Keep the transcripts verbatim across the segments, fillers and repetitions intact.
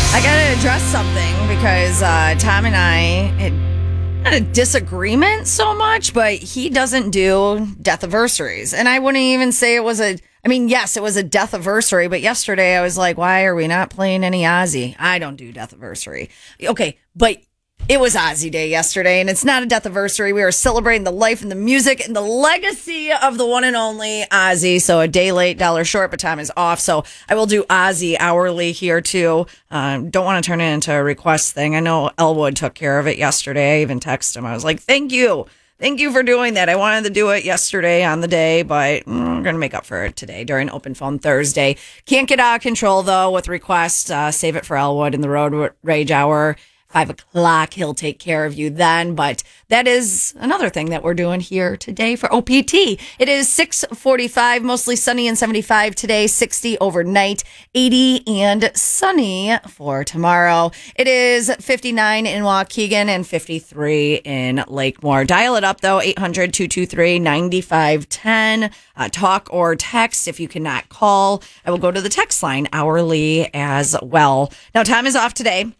I got to address something because uh, Tom and I had not a disagreement so much, but he doesn't do death anniversaries. And I wouldn't even say it was a, I mean, yes, it was a death anniversary, but yesterday I was like, why are we not playing any Ozzy? I don't do death anniversary. Okay, but it was Ozzy Day yesterday, and it's not a death anniversary. We are celebrating the life and the music and the legacy of the one and only Ozzy. So a day late, dollar short, but time is off. So I will do Ozzy hourly here too. Um, don't want to turn it into a request thing. I know Elwood took care of it yesterday. I even texted him. I was like, thank you. Thank you for doing that. I wanted to do it yesterday on the day, but mm, we're going to make up for it today during Open Phone Thursday. Can't get out of control, though, with requests. Uh, save it for Elwood in the Road Rage Hour. Five o'clock, he'll take care of you then. But that is another thing that we're doing here today for O P T. It is six forty-five, mostly sunny and seventy-five today, sixty overnight, eighty and sunny for tomorrow. It is fifty-nine in Waukegan and fifty-three in Lakemore. Dial it up, though, eight hundred, two two three, nine five one zero. Uh, talk or text if you cannot call. I will go to the text line hourly as well. Now, Tom is off today,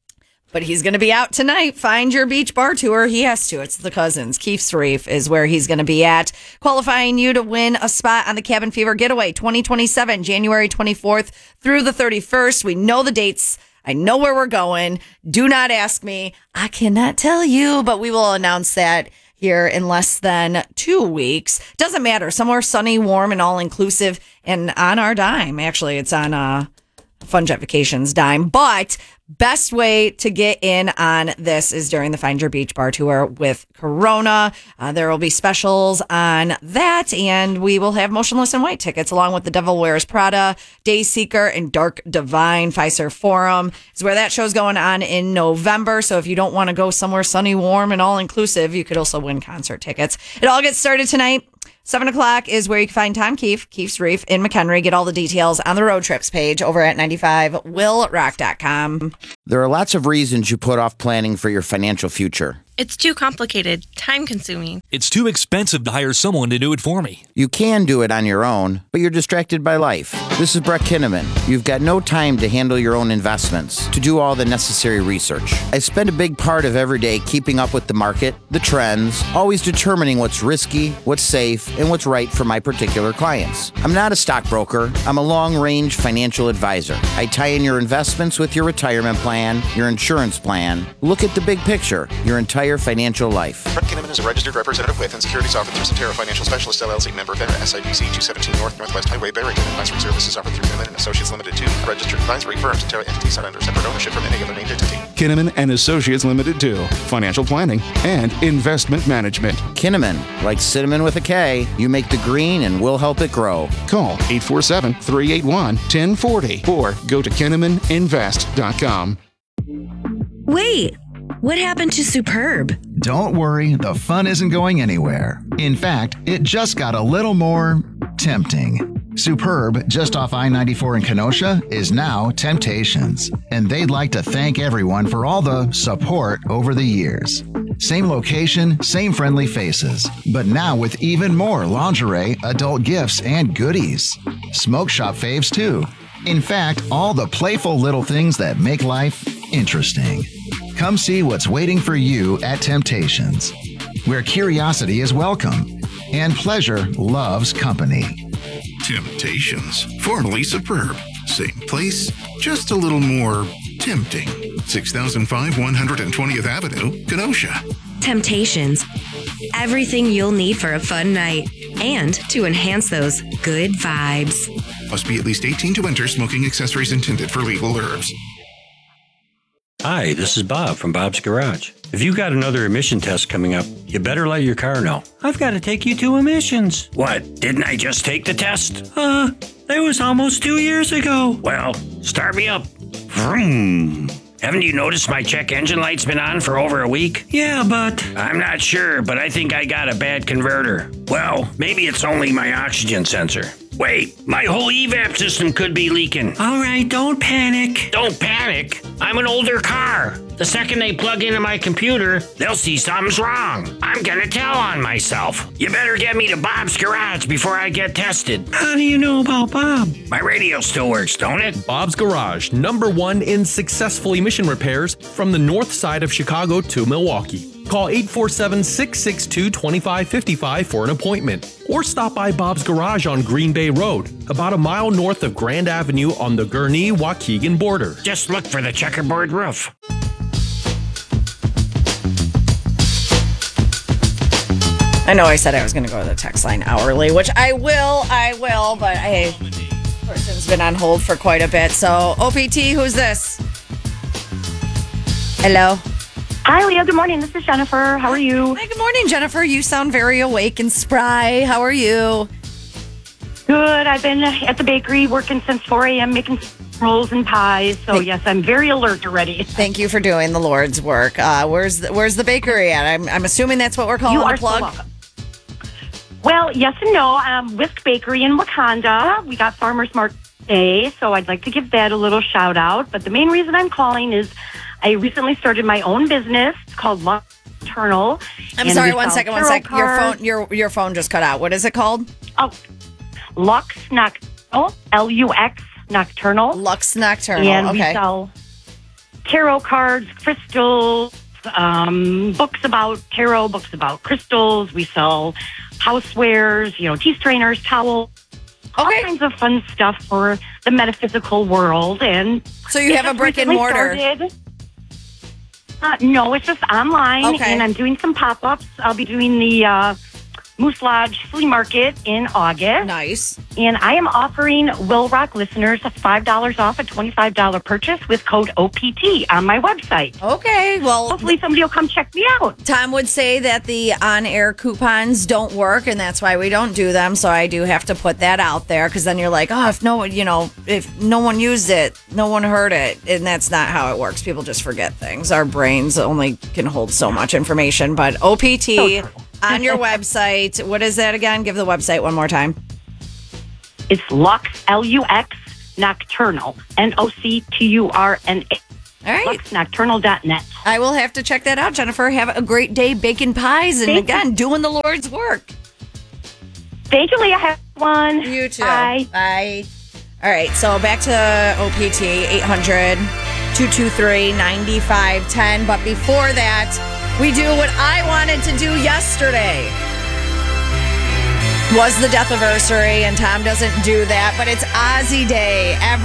but he's going to be out tonight. Find Your Beach Bar Tour. He has to. It's the Cousins. Keith's Reef is where he's going to be at. Qualifying you to win a spot on the Cabin Fever Getaway twenty twenty-seven, January twenty-fourth through the thirty-first. We know the dates. I know where we're going. Do not ask me. I cannot tell you, but we will announce that here in less than two weeks. Doesn't matter. Somewhere sunny, warm, and all-inclusive, and on our dime. Actually, it's on uh, Fun Jet Vacations dime, but best way to get in on this is during the Find Your Beach Bar Tour with Corona. Uh, there will be specials on that, and we will have Motionless in White tickets along with The Devil Wears Prada, Dayseeker, and Dark Divine. Fiserv Forum is where that show's going on in November. So if you don't want to go somewhere sunny, warm, and all-inclusive, you could also win concert tickets. It all gets started tonight. Seven o'clock is where you can find Tom Keefe, Keefe's Reef in McHenry. Get all the details on the road trips page over at ninety-five will rock dot com. There are lots of reasons you put off planning for your financial future. It's too complicated, time-consuming. It's too expensive to hire someone to do it for me. You can do it on your own, but you're distracted by life. This is Brett Kinnaman. You've got no time to handle your own investments, to do all the necessary research. I spend a big part of every day keeping up with the market, the trends, always determining what's risky, what's safe, and what's right for my particular clients. I'm not a stockbroker. I'm a long-range financial advisor. I tie in your investments with your retirement plan, your insurance plan. Look at the big picture, your entire financial life. Brett Kinnaman is a registered representative with and securities offered through Centera Financial Specialist, L L C, member FINRA, S I B C two seventeen North Northwest Highway, Barrington. Advisory services offered through Kinnaman and Associates Limited, two. Registered advisory firm. Centera entities are under separate ownership from any other named entity. Kinnaman and Associates Limited, two. Financial planning and investment management. Kinnaman, like cinnamon with a K, you make the green and we'll help it grow. Call eight four seven, three eight one, one zero four zero or go to kinnaman invest dot com. Wait, what happened to Superb? Don't worry, the fun isn't going anywhere. In fact, it just got a little more tempting. Superb, just off I ninety-four in Kenosha, is now Temptations, and they'd like to thank everyone for all the support over the years. Same location, same friendly faces, but now with even more lingerie, adult gifts, and goodies. Smoke shop faves too. In fact, all the playful little things that make life interesting. Come see what's waiting for you at Temptations, where curiosity is welcome and pleasure loves company. Temptations, formerly Superb. Same place, just a little more tempting. six thousand five, one hundred twentieth Avenue, Kenosha. Temptations. Everything you'll need for a fun night and to enhance those good vibes. Must be at least eighteen to enter. Smoking accessories intended for legal herbs. Hi, this is Bob from Bob's Garage. If you've got another emission test coming up, you better let your car know. I've got to take you to emissions. What, didn't I just take the test? Uh, that was almost two years ago. Well, start me up. Vroom. Haven't you noticed my check engine light's been on for over a week? Yeah, but... I'm not sure, but I think I got a bad converter. Well, maybe it's only my oxygen sensor. Wait, my whole E VAP system could be leaking. All right, don't panic. Don't panic. I'm an older car. The second they plug into my computer, they'll see something's wrong. I'm gonna tell on myself. You better get me to Bob's Garage before I get tested. How do you know about Bob? My radio still works, don't it? Bob's Garage, number one in successful emission repairs from the north side of Chicago to Milwaukee. Call eight four seven, six six two, two five five five for an appointment. Or stop by Bob's Garage on Green Bay Road, about a mile north of Grand Avenue on the Gurnee-Waukegan border. Just look for the checkerboard roof. I know I said I was going to go to the text line hourly, which I will, I will, but I, person's been on hold for quite a bit. So, O P T, who's this? Hello? Hi, Leah. Good morning. This is Jennifer. How are you? Hi, good morning, Jennifer. You sound very awake and spry. How are you? Good. I've been at the bakery working since four a.m. making rolls and pies. So, Thank- yes, I'm very alert already. Thank you for doing the Lord's work. Uh, where's the, where's the bakery at? I'm, I'm assuming that's what we're calling You are the plug. so welcome. Well, yes and no. Um, Whisk Bakery in Wakanda. We got Farmers Market Day, so I'd like to give that a little shout out. But the main reason I'm calling is I recently started my own business. It's called Nocturnal. I'm and sorry, we one sell second, one tarot second. Your cards. phone, your your phone just cut out. What is it called? Oh, Lux Nocturnal. L U X Nocturnal. Lux Nocturnal. And okay. we sell tarot cards, crystals, um, books about tarot, books about crystals. We sell housewares, you know, tea strainers, towels, all Okay. kinds of fun stuff for the metaphysical world. And So you it have a just brick and recently mortar. started. Uh, no, it's just online, Okay. and I'm doing some pop-ups. I'll be doing the uh, Moose Lodge Flea Market in August. Nice. And I am offering Will Rock listeners five dollars off a twenty-five dollars purchase with code O P T on my website. Okay. Well, Hopefully somebody will come check me out. Tom would say that the on-air coupons don't work, and that's why we don't do them. So I do have to put that out there, because then you're like, oh, if no one, you know, if no one used it, no one heard it, and that's not how it works. People just forget things. Our brains only can hold so much information. But O P T So on your website. What is that again? Give the website one more time. It's Lux, L U X, Nocturnal, N O C T U R N A. All right. Lux Nocturnal dot net. I will have to check that out, Jennifer. Have a great day baking pies and, Thank again, doing the Lord's work. Thank you, Leah. Have one. You too. Bye. Bye. All right, so back to O P T, eight hundred, two two three, nine five one zero. But before that, we do what I wanted to do yesterday. Was the death anniversary, and Tom doesn't do that, but it's Ozzy Day. Every